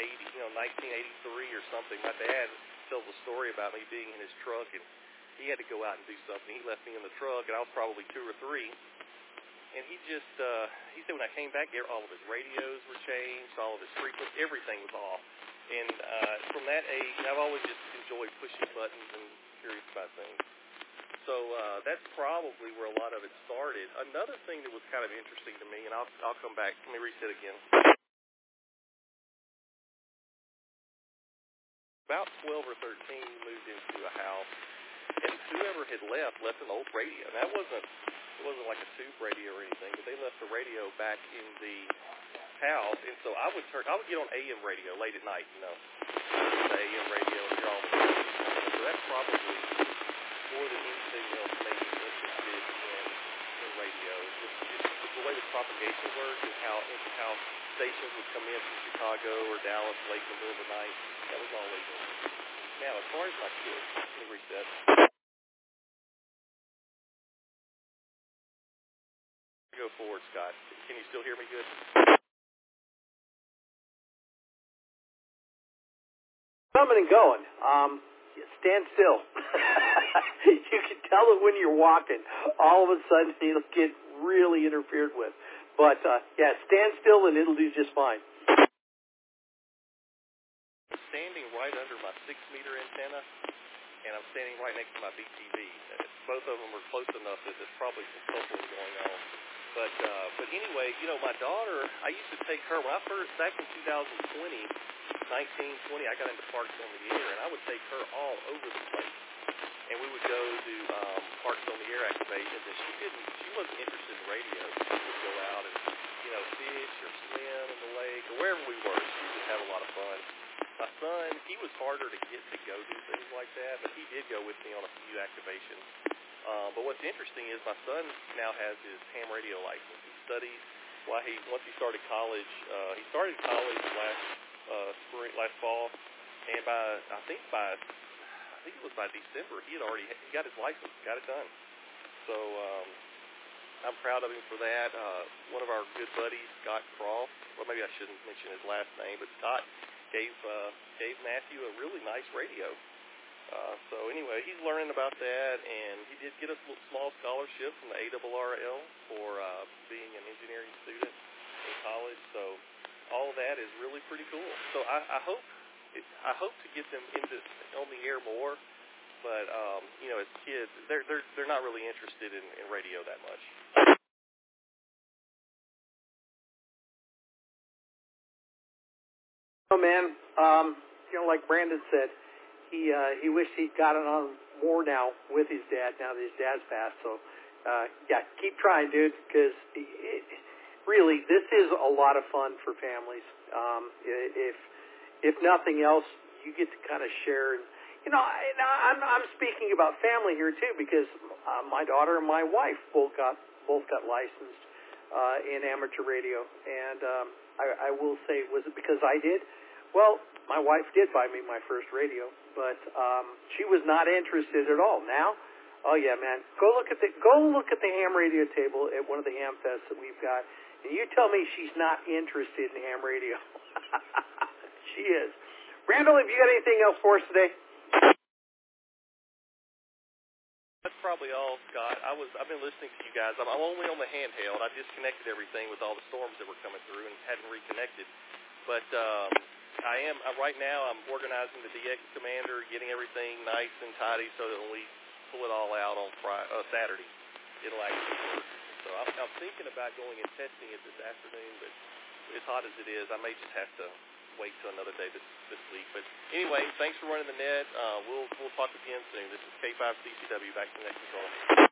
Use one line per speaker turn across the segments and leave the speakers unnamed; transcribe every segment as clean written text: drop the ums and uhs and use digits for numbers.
1983 or something. My dad tells a story about me being in his truck, and he had to go out and do something. He left me in the truck, and I was probably 2 or 3. And he said when I came back, all of his radios were changed, all of his frequencies, everything was off. And from that age, I've always just enjoyed pushing buttons and curious about things. So that's probably where a lot of it started. Another thing that was kind of interesting to me, and I'll come back. Let me reset again. About 12 or 13, we moved into a house, and whoever had left an old radio. And it wasn't like a tube radio or anything, but they left the radio back in the house, and so I would get on AM radio late at night, the AM radio, and you're all so that's probably more than anything else made me interested in radio. Just the way the propagation works and how stations would come in from Chicago or Dallas late in the middle of the night. That was always interesting. Now, as far as my kids, let me reset. Go forward, Scott. Can you still hear me good?
Coming and going. Stand still. You can tell it when you're walking. All of a sudden, it'll get really interfered with. But, stand still and it'll do just fine.
I'm standing right under my 6-meter antenna, and I'm standing right next to my BTV. Both of them are close enough that there's probably some coupling going on. But anyway, my daughter, I used to take her, when I first, back in 2020, I got into Parks on the Air, and I would take her all over the place. And we would go to Parks on the Air activations, and she wasn't interested in radio. She would go out and, fish or swim in the lake or wherever we were. She would have a lot of fun. My son, he was harder to get to go do things like that, but he did go with me on a few activations. But what's interesting is my son now has his ham radio license. He studies once he started college. He started college last fall, and I think it was by December he got his license, got it done. So I'm proud of him for that. One of our good buddies, Scott Croft, well, maybe I shouldn't mention his last name, but Scott gave Matthew a really nice radio. So anyway, he's learning about that, and he did get a small scholarship from the ARRL for being an engineering student in college. So all of that is really pretty cool. So I hope to get them on the air more, but as kids, they're not really interested in radio that much.
Oh man, like Brandon said, he wished he'd gotten on more now with his dad, now that his dad's passed. So, keep trying, dude, because really, this is a lot of fun for families. If nothing else, you get to kind of share. I'm speaking about family here too, because my daughter and my wife both got licensed in amateur radio, and I will say, was it because I did? Well, my wife did buy me my first radio, but she was not interested at all. Now, oh yeah, man, go look at the ham radio table at one of the ham fests that we've got, and you tell me she's not interested in ham radio. She is. Randall, have you got anything else for us today?
That's probably all, Scott. I've been listening to you guys. I'm only on the handheld. I disconnected everything with all the storms that were coming through and hadn't reconnected. But right now I'm organizing the DX Commander, getting everything nice and tidy so that when we pull it all out on Saturday, it'll actually work. So I'm thinking about going and testing it this afternoon, but as hot as it is, I may just have to wait till another day this week. But anyway, thanks for running the net. We'll talk again soon. This is K5CCW, back to the next control.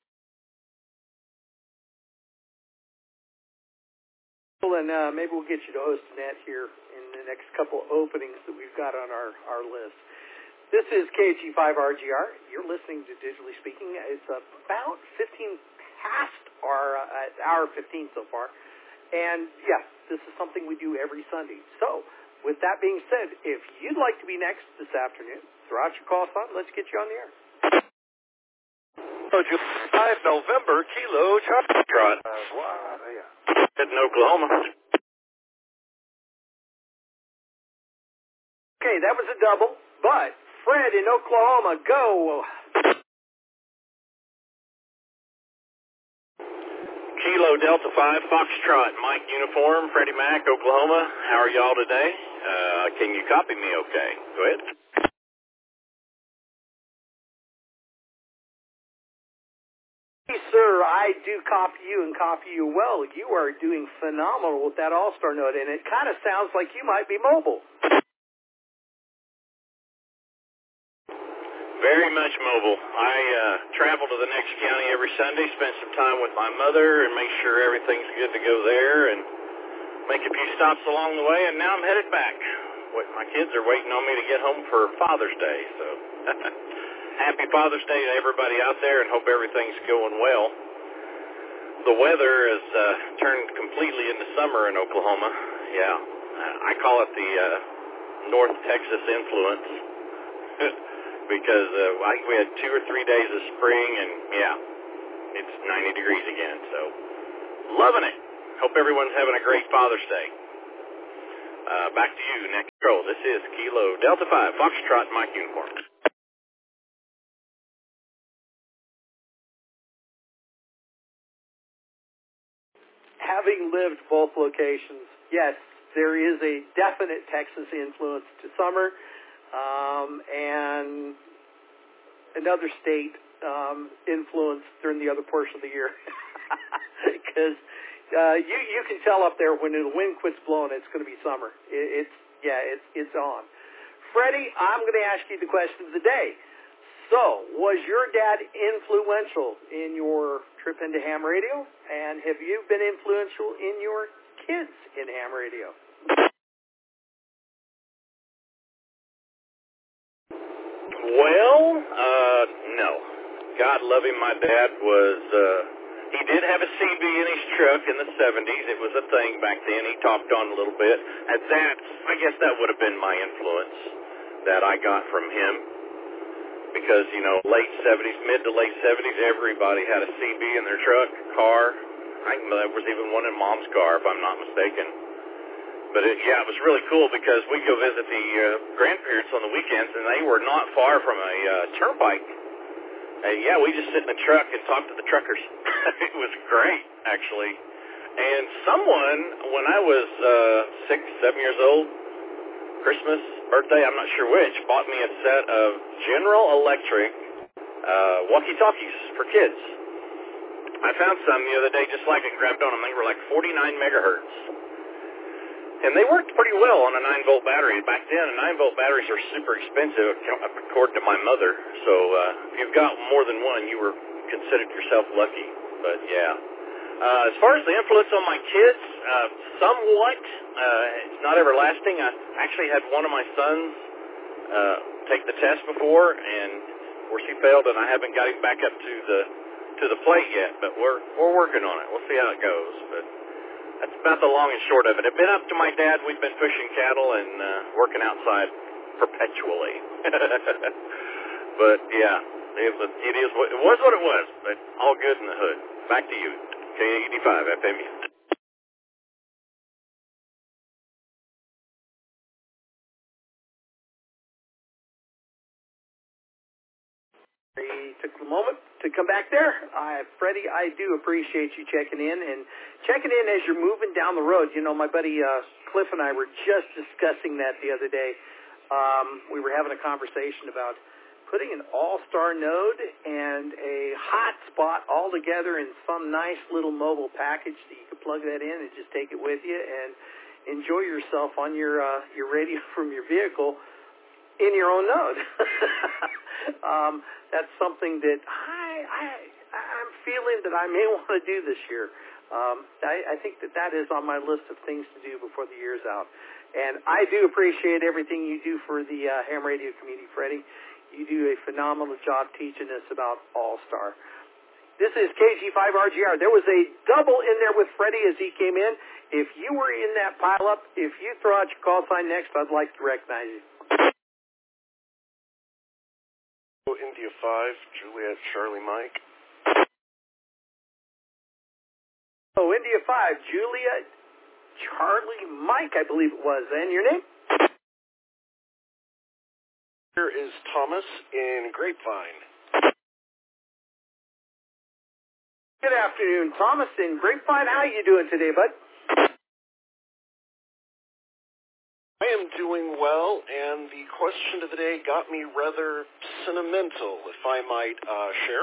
And maybe we'll get you to host net here in the next couple of openings that we've got on our list. This is KG5RGR. You're listening to Digitally Speaking. It's about 15 past hour 15 so far. And, yeah, this is something we do every Sunday. So, with that being said, if you'd like to be next this afternoon, throw out your call sign. Let's get you on the air.
5 November, Kilo Charlie. Heading to Oklahoma.
Okay, that was a double, but Fred in Oklahoma, go.
Kilo Delta 5 Foxtrot, Mike Uniform, Freddie Mac, Oklahoma. How are y'all today? Can you copy me okay? Go ahead.
Hey, sir, I do copy you and copy you well. You are doing phenomenal with that All-Star note, and it kind of sounds like you might be mobile.
Very much mobile. I travel to the next county every Sunday, spend some time with my mother, and make sure everything's good to go there, and make a few stops along the way, and now I'm headed back. My kids are waiting on me to get home for Father's Day, so happy Father's Day to everybody out there, and hope everything's going well. The weather has turned completely into summer in Oklahoma. Yeah, I call it the North Texas influence. Because I think we had 2 or 3 days of spring, and yeah, it's 90 degrees again, so loving it. Hope everyone's having a great Father's Day. Back to you, next control. This is Kilo Delta 5 Foxtrot, Mike Uniform.
Having lived both locations, yes, there is a definite Texas influence to summer. And another state influence during the other portion of the year, because you can tell up there when the wind quits blowing, it's going to be summer. It's on. Freddie, I'm going to ask you the question of the day. So, was your dad influential in your trip into ham radio, and have you been influential in your kids in ham radio?
Well, no. God love him, my dad was, he did have a CB in his truck in the 70s. It was a thing back then. He talked on a little bit. And I guess that would have been my influence that I got from him. Because, late 70s, mid to late 70s, everybody had a CB in their truck, car. I think there was even one in Mom's car, if I'm not mistaken. But it was really cool because we'd go visit the grandparents on the weekends, and they were not far from a turnpike. And we just sit in the truck and talk to the truckers. It was great, actually. And someone, when I was 6, 7 years old, Christmas, birthday, I'm not sure which, bought me a set of General Electric walkie-talkies for kids. I found some the other day just like it and grabbed on them. They were like 49 megahertz. And they worked pretty well on a 9-volt battery. Back then, 9-volt batteries are super expensive, according to my mother. So if you've got more than one, you were considered yourself lucky. But as far as the influence on my kids, somewhat. It's not everlasting. I actually had one of my sons take the test before, and of course he failed, and I haven't got him back up to the plate yet. But we're working on it. We'll see how it goes. But that's about the long and short of it. It's been up to my dad. We've been pushing cattle and working outside perpetually. But it was what it was. But all good in the hood. Back to you, K85 FMU.
He took a moment to come back there. Freddie, I do appreciate you checking in as you're moving down the road. My buddy Cliff and I were just discussing that the other day. We were having a conversation about putting an all-star node and a hotspot all together in some nice little mobile package that you could plug that in and just take it with you and enjoy yourself on your radio from your vehicle in your own node. That's something that I'm feeling that I may want to do this year. I think that is on my list of things to do before the year's out. And I do appreciate everything you do for the ham radio community, Freddie. You do a phenomenal job teaching us about All-Star. This is KG5RGR. There was a double in there with Freddie as he came in. If you were in that pileup, if you throw out your call sign next, I'd like to recognize you.
India 5, Juliet, Charlie, Mike.
Oh, India 5, Juliet, Charlie, Mike, I believe it was. And your name?
Here is Thomas in Grapevine.
Good afternoon, Thomas in Grapevine. How are you doing today, bud?
I am doing well, and the question of the day got me rather sentimental, if I might share.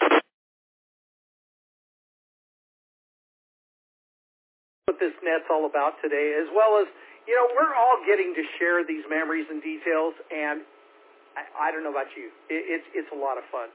What this net's all about today, as well as, you know, we're all getting to share these memories and details, and I don't know about you. It's a lot of fun.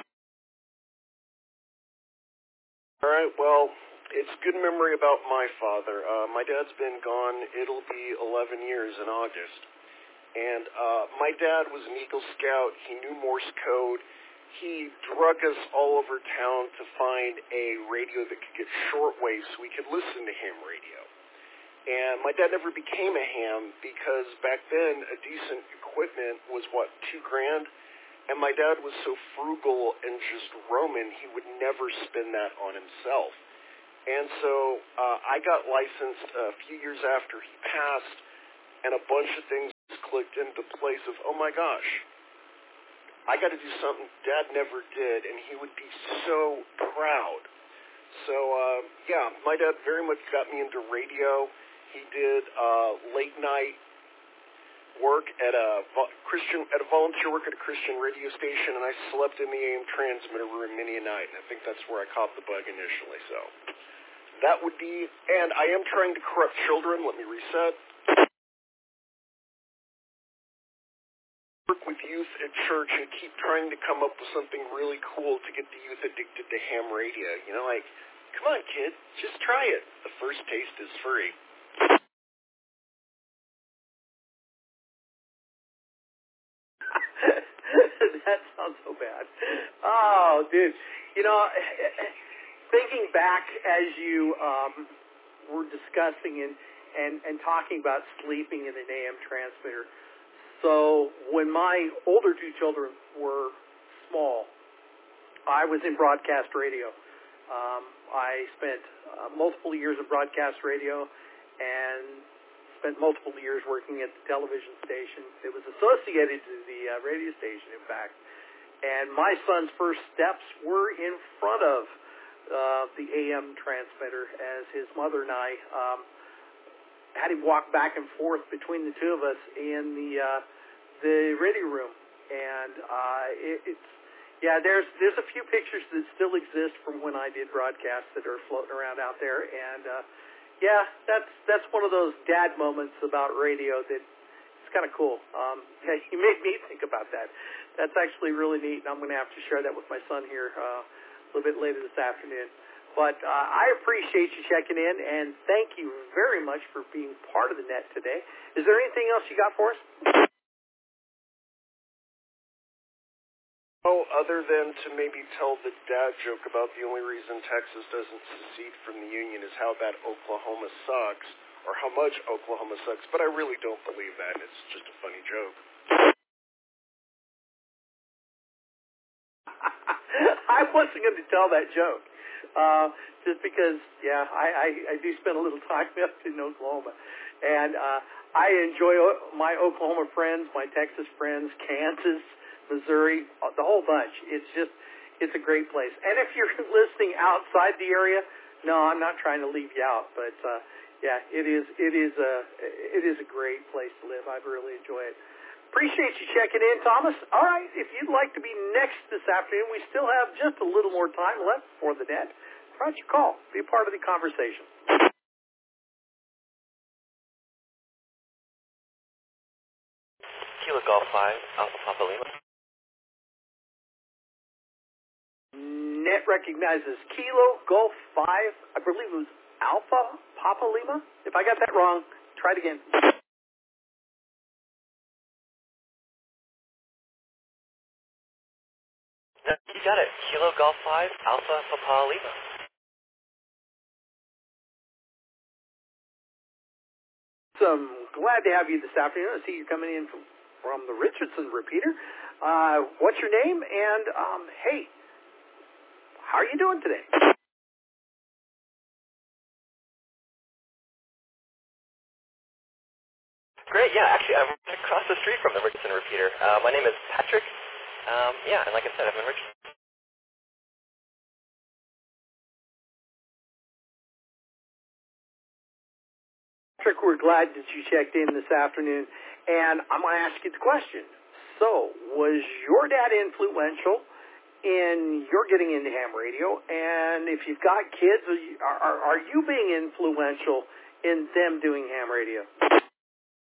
All right, well, it's good memory about my father. My dad's been gone. It'll be 11 years in August. And my dad was an Eagle Scout. He knew Morse code. He drug us all over town to find a radio that could get shortwave so we could listen to ham radio. And my dad never became a ham because back then a decent equipment was, $2,000? And my dad was so frugal and just Roman, he would never spend that on himself. And so I got licensed a few years after he passed, and a bunch of things clicked into place of, oh my gosh, I got to do something Dad never did, and he would be so proud. So, yeah, my dad very much got me into radio. He did late night work at a volunteer work at a Christian radio station, and I slept in the AM transmitter room many a night, and I think that's where I caught the bug initially. So that would be, and I am trying to corrupt children. Let me reset. Work with youth at church and keep trying to come up with something really cool to get the youth addicted to ham radio. You know, like, come on, kid, just try it. The first taste is free.
That sounds so bad. Oh, dude. You know, thinking back as you were discussing and talking about sleeping in an AM transmitter. So when my older two children were small, I was in broadcast radio. I spent multiple years in broadcast radio and spent multiple years working at the television station. It was associated to the radio station, in fact. And my son's first steps were in front of the AM transmitter as his mother and I had him walk back and forth between the two of us in the radio room. And there's a few pictures that still exist from when I did broadcast that are floating around out there. And yeah, that's one of those dad moments about radio that it's kind of cool. Yeah, you made me think about that. That's actually really neat, and I'm going to have to share that with my son here a little bit later this afternoon. But I appreciate you checking in, and thank you very much for being part of the net today. Is there anything else you got for us?
Oh, other than to maybe tell the dad joke about the only reason Texas doesn't secede from the Union is how bad Oklahoma sucks, or how much Oklahoma sucks, but I really don't believe that. It's just a funny joke.
I wasn't going to tell that joke, just because, yeah, I do spend a little time up in Oklahoma, and I enjoy my Oklahoma friends, my Texas friends, Kansas, Missouri, the whole bunch. It's a great place. And if you're listening outside the area, no, I'm not trying to leave you out, but yeah, it is a great place to live. I really enjoy it. Appreciate you checking in, Thomas. All right, if you'd like to be next this afternoon, we still have just a little more time left for the net. Why don't you call? Be a part of the conversation.
Kilo Golf 5, Alpha Papa Lima.
Net recognizes Kilo Golf 5. I believe it was Alpha Papa Lima. If I got that wrong, try it again.
No, you got it. Kilo Golf 5, Alpha Papa Lima.
So I'm glad to have you this afternoon. I see you coming in from the Richardson repeater. What's your name? And, hey, how are you doing today?
Great, yeah. Actually, I'm across the street from the Richardson repeater. My name is Patrick. Yeah, and like I said, I'm in Richardson.
Patrick, we're glad that you checked in this afternoon, and I'm going to ask you the question. So, was your dad influential in your getting into ham radio? And if you've got kids, are you being influential in them doing ham radio?